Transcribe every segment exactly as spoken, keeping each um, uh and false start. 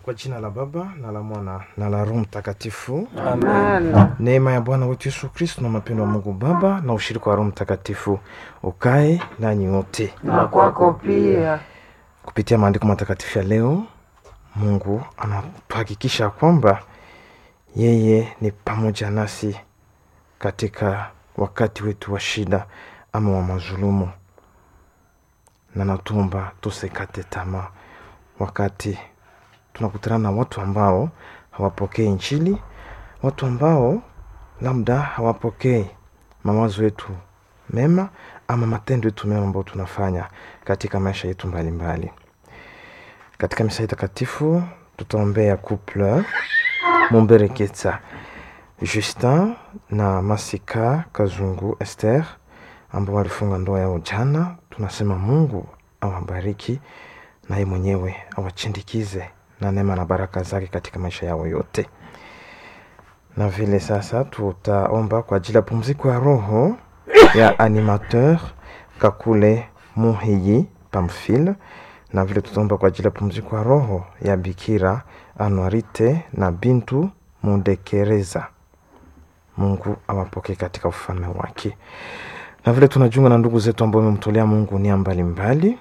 Kwa jina la Baba na la Mwana na la Roho Mtakatifu. Amen. Neema ya Bwana wetu Yesu Kristo na mapendo ya Mungu Baba na ushirika wa Roho Mtakatifu ukae nanyi wote. Na kwako pia. Kupitia maandiko matakatifu ya leo, Mungu anatuhakikisha kwamba yeye ni pamoja nasi katika wakati wetu wa shida ama wa mazulumu. Na natuomba tusikate tamaa wakati tunakutana na watu ambao hawapokei Injili, watu ambao labda hawapokei mawazo yetu mema ama matendo yetu mema ambayo tunafanya katika maisha yetu mbalimbali. Katika misa takatifu tutaombea couple Mumbereketsa Justin na Masika Kazungu Esther ambao walifunga ndoa yao jana. Tunasema Mungu awabariki na yeye mwenyewe awachindikize na neema na baraka zake katika maisha yao yote. Na vile sasa tutaomba kwa ajili ya pumziko ya roho ya animateur Kakule Muhiyi Pamphile, na vile tutaomba kwa ajili ya pumziko ya roho ya Bikira Anuarite na Bintu Mundekereza. Mungu awapokee katika ufalme wake. Na vile tunajiunga na ndugu zetu ambao wamemtolea Mungu nia mbalimbali,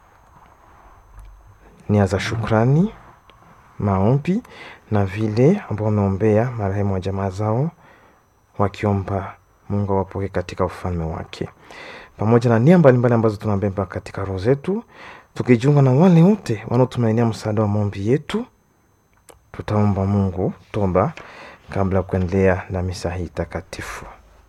nia za shukrani, maombi, na vile ambao wameombea marehemu wa jamaa zao wakiomba Mungu awapokee katika ufalme wake. Pamoja na nia mbalimbali ambazo tunabeba katika roho zetu, tukijiunga na wale wote wanaotumainia msaada wa maombi yetu, tutaomba Mungu toba kabla kuendelea na misa hii takatifu.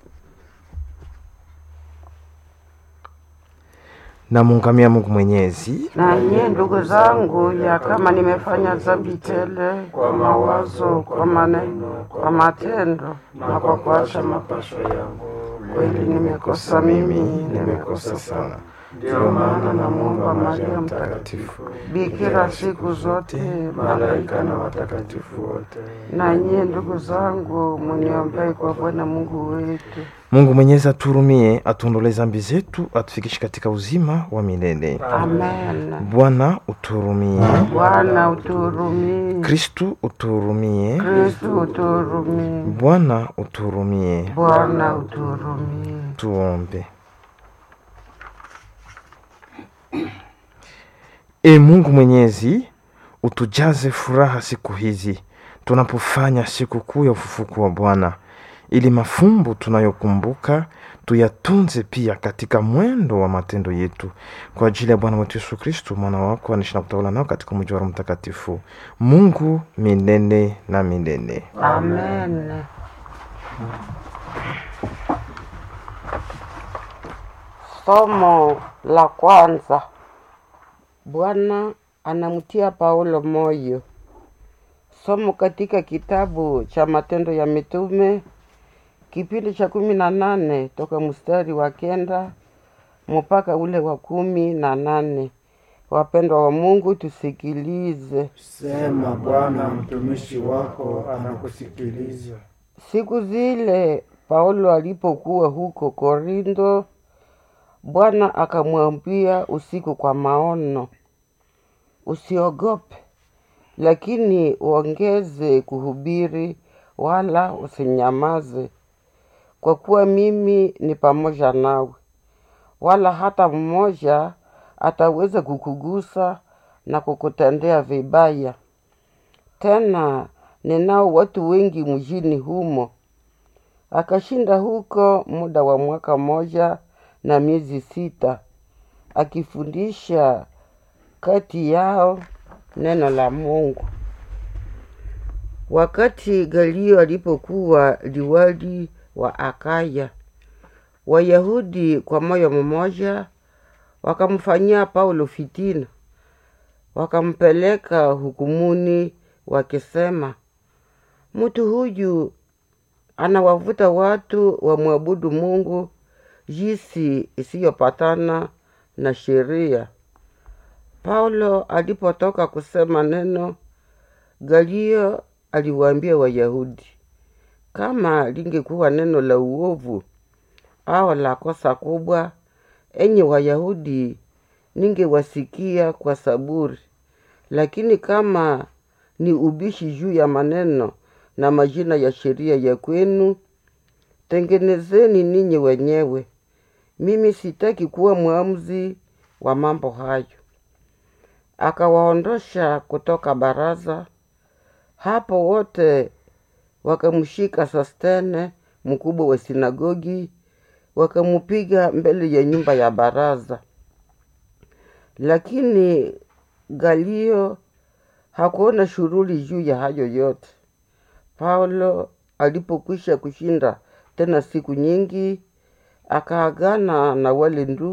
Na mungamia Mungu Mwenyezi. Na nyie ndugu zangu, ya kama nimefanya dhambi tele kwa mawazo, kwa maneno, kwa matendo na kwa kuacha mapasho yangu, kweli nimekosa mimi, nimekosa sana. Ndio maana namuomba Maria Mtakatifu, Bikira siku zote, malaika na watakatifu wote, na nyie ndugu zangu, muniombee kwa Bwana Mungu wetu. Mungu Mwenyezi aturumie, atuondolee dhambi zetu, atufikishe katika uzima wa milele. Amen. Bwana uturumie. Bwana uturumie. Kristu uturumie. Kristu uturumie. Bwana uturumie. Bwana uturumie. Tuombe. E Mungu Mwenyezi, utujaze furaha siku hizi tunapofanya siku kuu ya ufufuko wa Bwana, ili mafumbo tunayokumbuka tuyatunze pia katika mwendo wa matendo yetu, kwa ajili ya Bwana wetu Yesu Kristo mwana wako, anaishi na kutawala nao katika mji wa Roho Mtakatifu, Mungu milele na milele. Amen. Somo la kwanza. Bwana anamtia Paulo moyo. Somo katika kitabu cha Matendo ya Mitume, kipindi cha kumi na nane toka mstari wa kenda mpaka ule wa kumi na nane. Wapendwa wa Mungu, tusikilize. Sema Bwana, mtumishi wako anakusikiliza. Siku zile Paulo alipokuwa huko Korinto, Bwana akamwambia usiku kwa maono, usiogope, lakini uongeze kuhubiri, wala usinyamaze, kwa kuwa mimi ni pamoja nawe, wala hata mmoja ataweza kukugusa na kukutendea vibaya. Tena ninao watu wengi mjini humo. Akashinda huko muda wa mwaka moja na miezi sita, akifundisha kati yao neno la Mungu. Wakati Galio alipokuwa liwali wa Akaya, Wayahudi kwa moyo mmoja wakamfanyia Paulo fitina, wakampeleka hukumuni wakisema, mtu huyu anawavuta watu wa muabudu Mungu jinsi isiyopatana na sheria. Paulo alipotoka kusema neno, Galio aliwaambia Wayahudi, kama lingekuwa neno la uovu au la kosa kubwa, enyi Wayahudi, ningewasikia kwa saburi, lakini kama ni ubishi juu ya maneno na majina ya sheria ya kwenu. Tengenezeni ninyi wenyewe. Mimi sitaki kuwa mwamuzi wa mambo hayo. Akawaondosha kutoka baraza. Hapo wote wakamshika Sostene, mkubwa wa sinagogi, wakamupiga mbele ya nyumba ya baraza. Lakini Galio hakuona shughuli juu ya hayo yote. Paulo alipokwisha kushinda tena siku nyingi, akaagana na wale ndugu